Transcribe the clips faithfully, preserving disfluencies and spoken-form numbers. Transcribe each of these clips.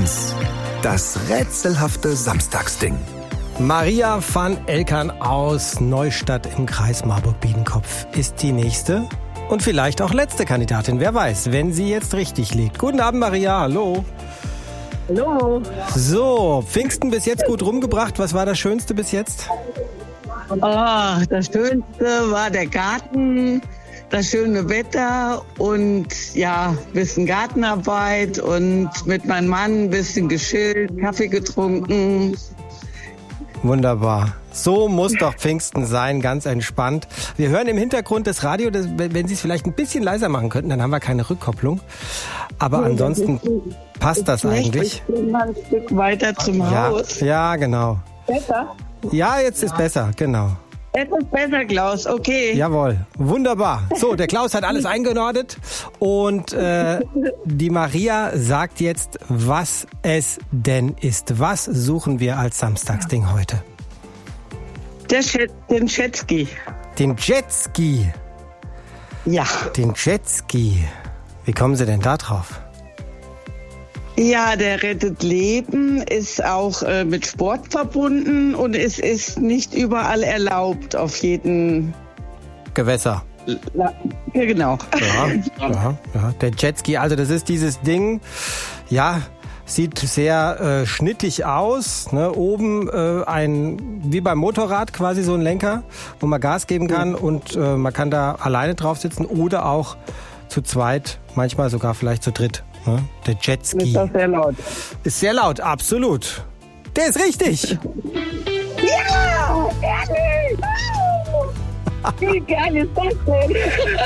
eins. Das rätselhafte Samstagsding. Maria van Elkern aus Neustadt im Kreis Marburg-Biedenkopf ist die nächste und vielleicht auch letzte Kandidatin. Wer weiß, wenn sie jetzt richtig liegt. Guten Abend, Maria. Hallo. Hallo. So, Pfingsten bis jetzt gut rumgebracht. Was war das Schönste bis jetzt? Oh, das Schönste war der Garten, das schöne Wetter und ja, ein bisschen Gartenarbeit und mit meinem Mann ein bisschen geschillt, Kaffee getrunken. Wunderbar. So muss doch Pfingsten sein, ganz entspannt. Wir hören im Hintergrund das Radio, das, wenn Sie es vielleicht ein bisschen leiser machen könnten, dann haben wir keine Rückkopplung. Aber nee, ansonsten das passt das eigentlich. Ich bin mal ein Stück weiter zum ja, Haus. Ja, genau. Besser? Ja, jetzt ist besser, genau. Jetzt ist besser, Klaus, okay. Jawohl, wunderbar. So, der Klaus hat alles eingenordet und äh, die Maria sagt jetzt, was es denn ist. Was suchen wir als Samstagsding heute? Der Jet, den Jetski. Den Jetski? Ja. Den Jetski. Wie kommen Sie denn da drauf? Ja, der rettet Leben, ist auch äh, mit Sport verbunden und es ist nicht überall erlaubt, auf jeden Gewässer. La- ja, genau. Ja, ja, ja. Der Jetski, also das ist dieses Ding, ja, sieht sehr äh, schnittig aus, ne? Oben äh, ein, wie beim Motorrad quasi so ein Lenker, wo man Gas geben kann mhm. und äh, man kann da alleine drauf sitzen oder auch zu zweit, manchmal sogar vielleicht zu dritt. Ne? Der Jetski. Ist das sehr laut? Ist sehr laut, absolut. Der ist richtig. Ja, ehrlich. Wie geil ist das denn?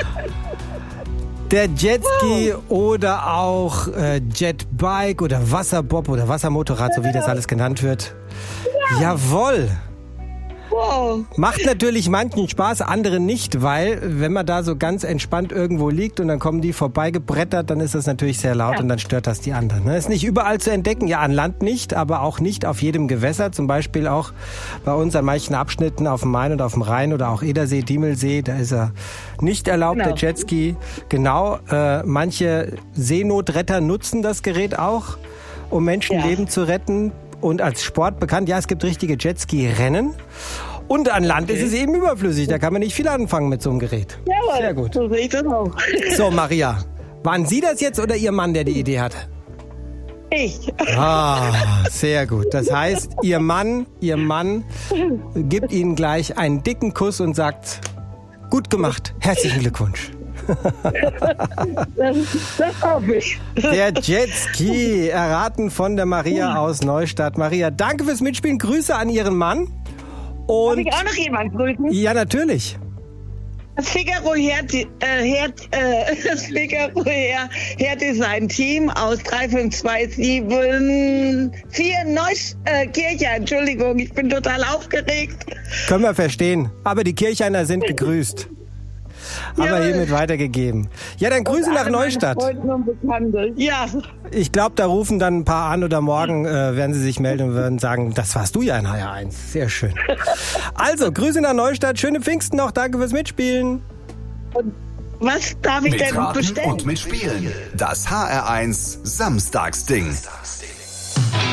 Der Jetski oder auch äh, Jetbike oder Wasserbob oder Wassermotorrad, so wie das alles genannt wird. Ja. Jawohl. Wow. Macht natürlich manchen Spaß, anderen nicht, weil wenn man da so ganz entspannt irgendwo liegt und dann kommen die vorbeigebrettert, dann ist das natürlich sehr laut ja. und dann stört das die anderen. Ne? Ist nicht überall zu entdecken, ja an Land nicht, aber auch nicht auf jedem Gewässer. Zum Beispiel auch bei uns an manchen Abschnitten auf dem Main und auf dem Rhein oder auch Edersee, Diemelsee, da ist er nicht erlaubt, genau. der Jetski. Genau, äh, manche Seenotretter nutzen das Gerät auch, um Menschenleben ja. zu retten. Und als Sport bekannt, ja, es gibt richtige Jetski-Rennen. Und an Land okay. ist es eben überflüssig, da kann man nicht viel anfangen mit so einem Gerät. Jawohl, sehr gut. So sehe ich das auch. So, Maria, waren Sie das jetzt oder Ihr Mann, der die Idee hatte? Ich. Ah, sehr gut. Das heißt, Ihr Mann, Ihr Mann gibt Ihnen gleich einen dicken Kuss und sagt, gut gemacht, herzlichen Glückwunsch. Das, das hoffe ich. Der Jetski, erraten von der Maria aus Neustadt. Maria, danke fürs Mitspielen. Grüße an Ihren Mann. Und darf ich auch noch jemanden grüßen? Ja, natürlich. Das Figaro Herd, äh, Herd, äh, das Figaro Herd, Herd ist ein Team aus drei fünf zwei sieben vier Neukirchen. Äh, Entschuldigung, ich bin total aufgeregt. Können wir verstehen. Aber die Kirchheiner sind gegrüßt. Aber ja, hiermit weitergegeben. Ja, dann Grüße nach Neustadt. Ja. Ich glaube, da rufen dann ein paar an oder morgen äh, werden sie sich melden und werden sagen, das warst du ja in H R eins. Sehr schön. Also, Grüße nach Neustadt. Schöne Pfingsten noch. Danke fürs Mitspielen. Und was darf ich denn bestellen? Und mitspielen. Das H R eins Samstagsding.